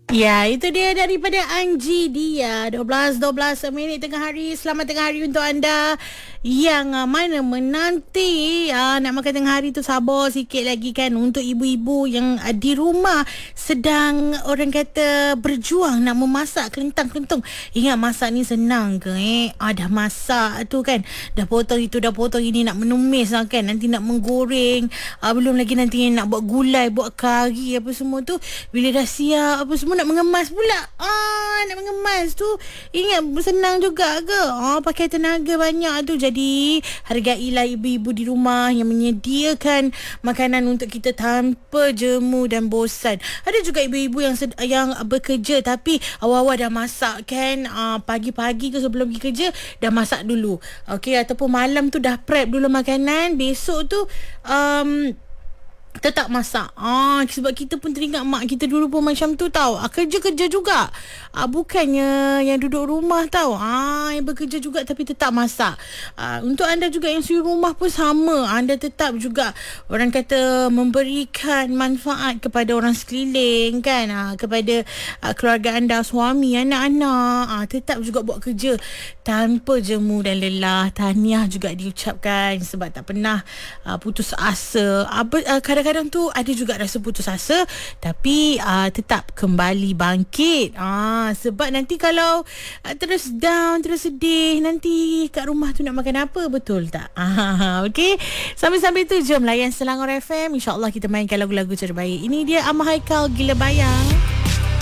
Ya, itu dia daripada Anji Dia. 12 minit tengah hari. Selamat tengah hari untuk anda yang mana menanti nak makan tengah hari tu, sabar sikit lagi kan. Untuk ibu-ibu yang di rumah sedang orang kata berjuang nak memasak kelentang-kelentung. Ingat masak ni senang ke dah masak tu kan, dah potong itu, dah potong ini, nak menumis lah kan, nanti nak menggoreng, belum lagi nanti nak buat gulai, buat kari apa semua tu. Bila dah siap apa semua, nak mengemas pula. Nak mengemas tu ingat senang juga ke? Pakai tenaga banyak tu. Jadi hargailah ibu-ibu di rumah yang menyediakan makanan untuk kita tanpa jemu dan bosan. Ada juga ibu-ibu yang bekerja tapi awal-awal dah masak kan, pagi-pagi tu sebelum pergi kerja dah masak dulu. Okey, ataupun malam tu dah prep dulu makanan, besok tu tetap masak. Sebab kita pun teringat mak kita dulu pun macam tu tau. Kerja-kerja juga. Bukannya yang duduk rumah tau. Yang bekerja juga tapi tetap masak. Untuk anda juga yang suri rumah pun sama. Anda tetap juga orang kata memberikan manfaat kepada orang sekeliling kan. Kepada keluarga anda, suami, anak-anak. Tetap juga buat kerja tanpa jemu dan lelah. Tahniah juga diucapkan sebab tak pernah putus asa. Kadang-kadang tu ada juga rasa putus asa tapi tetap kembali bangkit. Sebab nanti kalau terus down, terus sedih, nanti kat rumah tu nak makan apa, betul tak? Okey, sambil-sambil tu jom layan Selangor FM. InsyaAllah kita mainkan lagu-lagu terbaik. Ini dia Ahmad Haikal, Gila Bayang.